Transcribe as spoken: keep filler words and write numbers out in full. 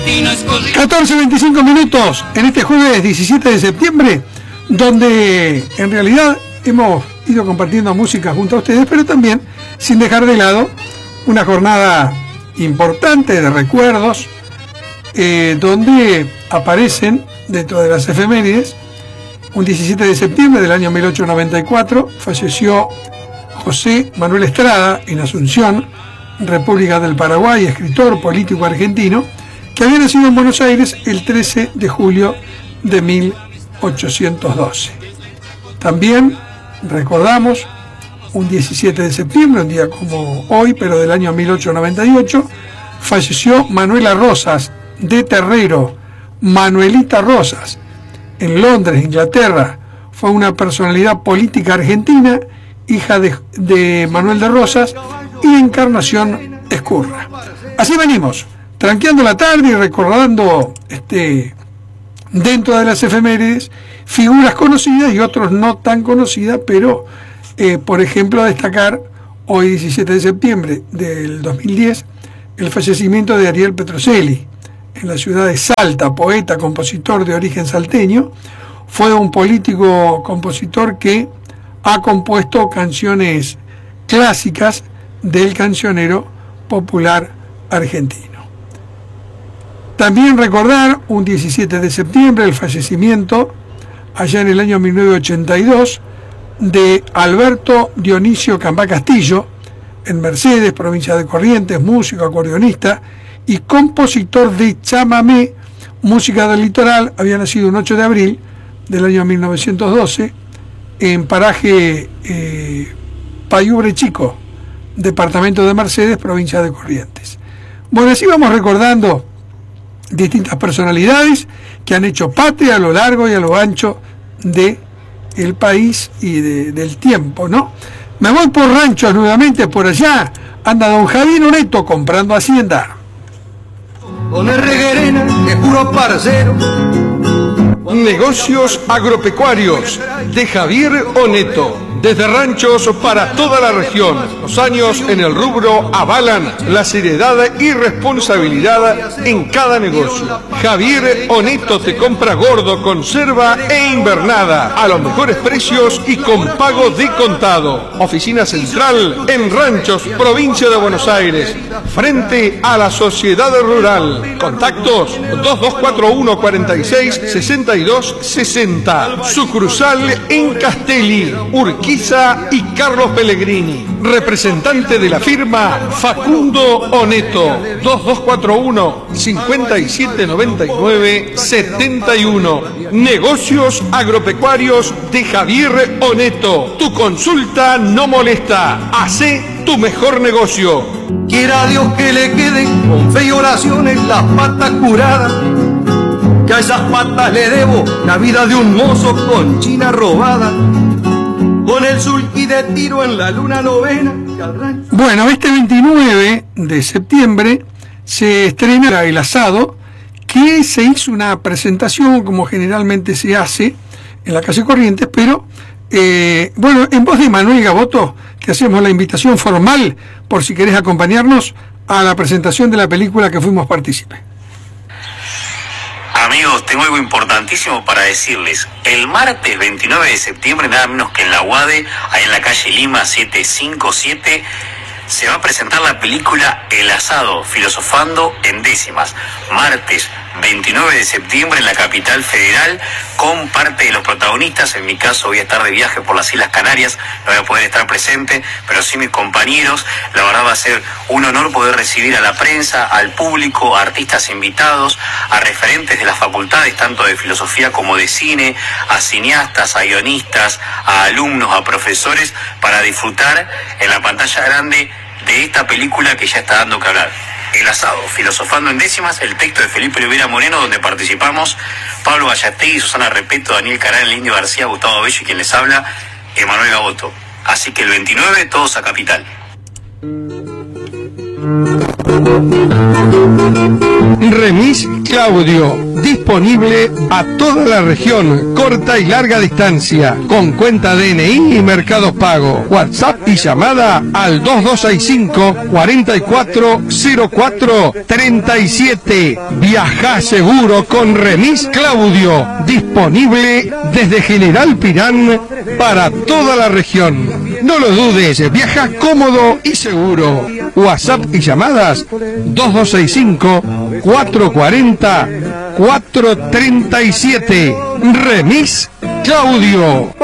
catorce veinticinco minutos en este jueves diecisiete de septiembre, donde en realidad hemos ido compartiendo música junto a ustedes, pero también sin dejar de lado una jornada importante de recuerdos, eh, donde aparecen dentro de las efemérides. Un diecisiete de septiembre del año mil ochocientos noventa y cuatro falleció José Manuel Estrada en Asunción, República del Paraguay, escritor político argentino, que había nacido en Buenos Aires el trece de julio de mil ochocientos doce. También recordamos un diecisiete de septiembre, un día como hoy, pero del año mil ochocientos noventa y ocho, falleció Manuela Rosas de Terrero, Manuelita Rosas, en Londres, Inglaterra. Fue una personalidad política argentina, hija de, de Manuel de Rosas y Encarnación Ezcurra. Así venimos, tranqueando la tarde y recordando este, dentro de las efemérides figuras conocidas y otros no tan conocidas, pero eh, por ejemplo destacar hoy diecisiete de septiembre del dos mil diez el fallecimiento de Ariel Petrocelli en la ciudad de Salta, poeta, compositor de origen salteño. Fue un político compositor que ha compuesto canciones clásicas del cancionero popular argentino. También recordar un diecisiete de septiembre el fallecimiento, allá en el año mil novecientos ochenta y dos, de Alberto Dionisio Cambá Castillo, en Mercedes, provincia de Corrientes, músico, acordeonista y compositor de chamamé, música del litoral. Había nacido un ocho de abril del año mil novecientos doce en paraje eh, Payubre Chico, departamento de Mercedes, provincia de Corrientes. Bueno, así vamos recordando distintas personalidades que han hecho patria a lo largo y a lo ancho de el país y de, del tiempo, ¿no? Me voy por ranchos nuevamente, por allá anda don Javier Oneto comprando hacienda. Con el reguerena de puro parcero. Negocios agropecuarios de Javier Oneto. Desde ranchos para toda la región. Los años en el rubro avalan la seriedad y responsabilidad en cada negocio. Javier Oneto te compra gordo, conserva e invernada a los mejores precios y con pago de contado. Oficina central en Ranchos, provincia de Buenos Aires, frente a la Sociedad Rural. Contactos dos dos cuatro uno, cuatro seis, seis dos seis cero. Sucursal en Castelli, Urquiza y Carlos Pellegrini. Representante de la firma Facundo Oneto. dos dos cuatro uno, cinco siete nueve nueve, siete uno. Negocios agropecuarios de Javier Oneto. Tu consulta no molesta. Hacé tu mejor negocio. Quiera Dios que le queden con fe y oraciones las patas curadas, que a esas patas le debo la vida de un mozo con china robada, con el sulky de tiro en la luna novena. Bueno, este veintinueve de septiembre se estrena El Asado, que se hizo una presentación como generalmente se hace en la calle Corrientes, pero eh, bueno, en voz de Manuel Gaboto, que hacemos la invitación formal por si querés acompañarnos a la presentación de la película que fuimos partícipes. Amigos, tengo algo importantísimo para decirles. El martes veintinueve de septiembre, nada menos que en la U A D E, ahí en la calle Lima setecientos cincuenta y siete, se va a presentar la película El Asado, filosofando en décimas. Martes veintinueve de septiembre en la capital federal, con parte de los protagonistas. En mi caso voy a estar de viaje por las Islas Canarias, no voy a poder estar presente, pero sí mis compañeros. La verdad va a ser un honor poder recibir a la prensa, al público, a artistas invitados, a referentes de las facultades, tanto de filosofía como de cine, a cineastas, a guionistas, a alumnos, a profesores, para disfrutar en la pantalla grande de esta película que ya está dando que hablar. El Asado, filosofando en décimas, el texto de Felipe Olivera Moreno, donde participamos Pablo Gallategui, Susana Repeto, Daniel Caral, El Indio García, Gustavo Bello y quien les habla, Emanuel Gaboto. Así que el veintinueve todos a Capital. Remis Claudio, disponible a toda la región, corta y larga distancia, con cuenta D N I y Mercado Pago. WhatsApp y llamada al dos dos seis cinco, cuatro cuatro cero cuatro tres siete. Viaja seguro con Remis Claudio, disponible desde General Pirán para toda la región. No lo dudes, viaja cómodo y seguro. WhatsApp y llamadas dos dos seis cinco, cuatro cuatro cero, cuatro tres siete. Remis Claudio.